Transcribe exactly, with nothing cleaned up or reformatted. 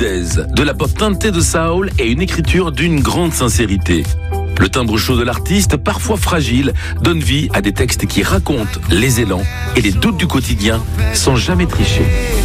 mélodies, de la pop teintée de soul et une écriture d'une grande sincérité. Le timbre chaud de l'artiste, parfois fragile, donne vie à des textes qui racontent les élans et les doutes du quotidien sans jamais tricher.